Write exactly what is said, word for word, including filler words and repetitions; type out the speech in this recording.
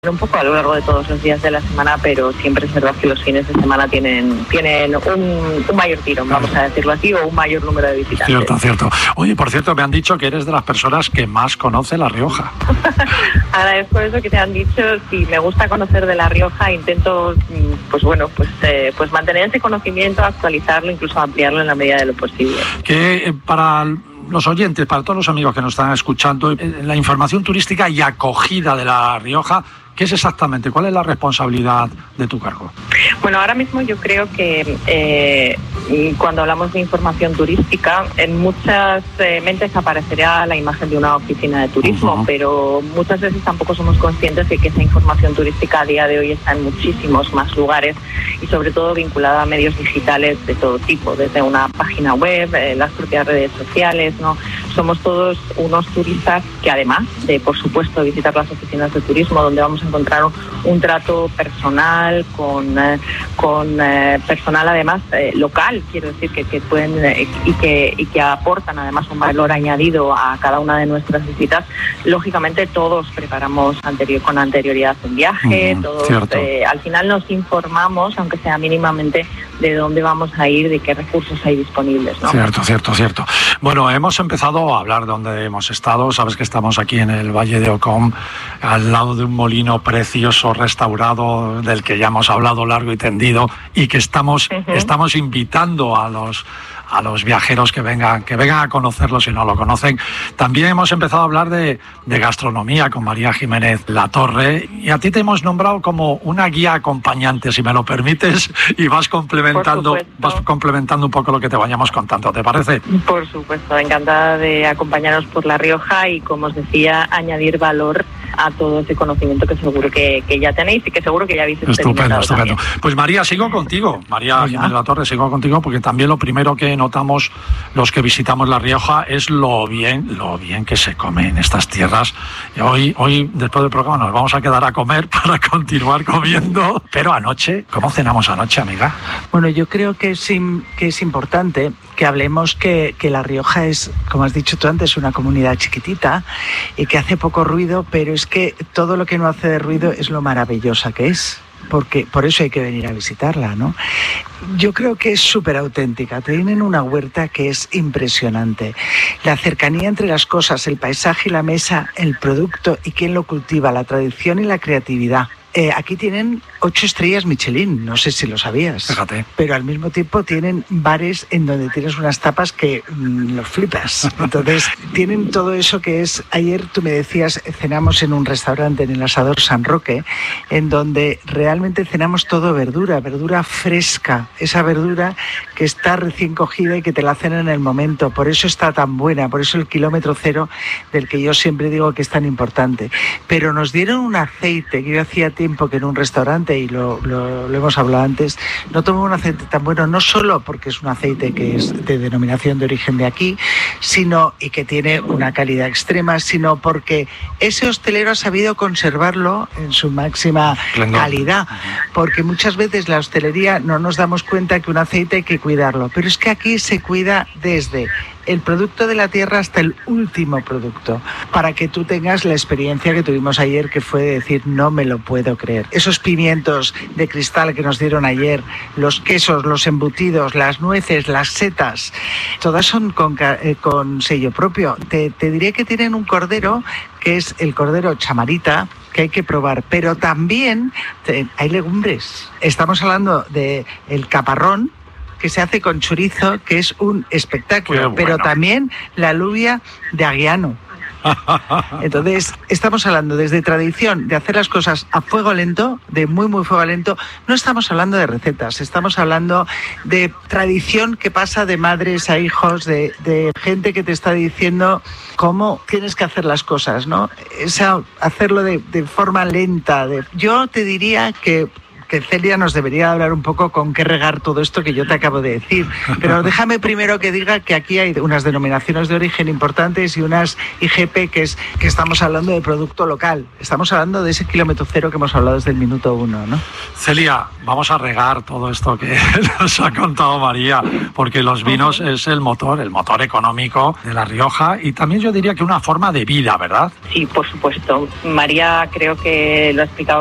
un poco a lo largo de todos los días de la semana, pero siempre es verdad que los fines de semana tienen tienen un, un mayor tirón, vamos a decirlo así, o un mayor número de visitantes. Cierto, cierto. Oye, por cierto, me han dicho que eres de las personas que más conoce La Rioja. Agradezco eso que te han dicho. Sí, me gusta conocer de La Rioja, intento, pues bueno, pues eh, pues mantener ese conocimiento, actualizarlo, incluso ampliarlo en la medida de lo posible. Que eh, para los oyentes, para todos los amigos que nos están escuchando, eh, la información turística y acogida de La Rioja, ¿qué es exactamente? ¿Cuál es la responsabilidad de tu cargo? Bueno, ahora mismo yo creo que eh, cuando hablamos de información turística, en muchas eh, mentes aparecerá la imagen de una oficina de turismo, uh-huh. pero muchas veces tampoco somos conscientes de que esa información turística a día de hoy está en muchísimos más lugares y sobre todo vinculada a medios digitales de todo tipo, desde una página web, eh, las propias redes sociales, ¿no? Somos todos unos turistas que, además de, por supuesto, visitar las oficinas de turismo, donde vamos a encontrar un, un trato personal con, eh, con eh, personal además eh, local, quiero decir, que, que pueden eh, y, que, y que aportan además un valor añadido a cada una de nuestras visitas. Lógicamente todos preparamos anterior, con anterioridad un viaje, mm, todos eh, al final nos informamos, aunque sea mínimamente, de dónde vamos a ir, de qué recursos hay disponibles, ¿no? Cierto, cierto, cierto. Bueno, hemos empezado a hablar de dónde hemos estado. Sabes que estamos aquí en el Valle de Ocón, al lado de un molino precioso restaurado del que ya hemos hablado largo y tendido y que estamos, uh-huh. estamos invitando a los a los viajeros que vengan, que vengan a conocerlo si no lo conocen. También hemos empezado a hablar de, de gastronomía con María Jiménez Latorre, y a ti te hemos nombrado como una guía acompañante, si me lo permites, y vas complementando, vas complementando un poco lo que te vayamos contando, ¿te parece? Por supuesto, encantada de acompañaros por La Rioja y, como os decía, añadir valor a todo ese conocimiento que seguro que, que ya tenéis y que seguro que ya habéis experimentado. Estupendo, estupendo. Pues María, sigo contigo. María Jiménez Latorre, sigo contigo, porque también lo primero que notamos los que visitamos La Rioja es lo bien, lo bien que se come en estas tierras. Y hoy, hoy, después del programa, nos vamos a quedar a comer para continuar comiendo. Pero anoche, ¿cómo cenamos anoche, amiga? Bueno, yo creo que es, que es importante que hablemos que, que La Rioja es, como has dicho tú antes, una comunidad chiquitita y que hace poco ruido, pero es que todo lo que no hace de ruido es lo maravillosa que es, porque por eso hay que venir a visitarla, ¿no? Yo creo que es súper auténtica. Tienen una huerta que es impresionante. La cercanía entre las cosas, el paisaje y la mesa, el producto y quién lo cultiva, la tradición y la creatividad. Eh, aquí tienen ocho estrellas Michelin, no sé si lo sabías. Fíjate. Pero al mismo tiempo tienen bares en donde tienes unas tapas que mmm, los flipas. Entonces tienen todo eso que es... Ayer tú me decías, cenamos en un restaurante en el Asador San Roque, en donde realmente cenamos todo verdura, verdura fresca, esa verdura que está recién cogida y que te la hacen en el momento. Por eso está tan buena, por eso el kilómetro cero del que yo siempre digo que es tan importante. Pero nos dieron un aceite que yo hacía tiempo que en un restaurante, y lo, lo, lo hemos hablado antes, no tomo un aceite tan bueno, no solo porque es un aceite que es de denominación de origen de aquí, sino y que tiene una calidad extrema, sino porque ese hostelero ha sabido conservarlo en su máxima calidad, porque muchas veces la hostelería no nos damos cuenta que un aceite hay que cuidarlo, pero es que aquí se cuida desde el producto de la tierra hasta el último producto, para que tú tengas la experiencia que tuvimos ayer, que fue de decir, no me lo puedo creer. Esos pimientos de cristal que nos dieron ayer, los quesos, los embutidos, las nueces, las setas, todas son con, eh, con sello propio. Te, te diré que tienen un cordero, que es el cordero chamarita, que hay que probar, pero también te, hay legumbres. Estamos hablando de el caparrón, que se hace con chorizo, que es un espectáculo, bueno. Pero también la alubia de Aguiano. Entonces, estamos hablando desde tradición de hacer las cosas a fuego lento, de muy, muy fuego lento. No estamos hablando de recetas, estamos hablando de tradición que pasa de madres a hijos, de, de gente que te está diciendo cómo tienes que hacer las cosas, ¿no? Esa, hacerlo de, de forma lenta. De, yo te diría que que Celia nos debería hablar un poco con qué regar todo esto que yo te acabo de decir. Pero déjame primero que diga que aquí hay unas denominaciones de origen importantes y unas I G P, que es que estamos hablando de producto local. Estamos hablando de ese kilómetro cero que hemos hablado desde el minuto uno, ¿no? Celia, vamos a regar todo esto que nos ha contado María, porque los vinos uh-huh. es el motor, el motor económico de La Rioja y también yo diría que una forma de vida, ¿verdad? Sí, por supuesto. María creo que lo ha explicado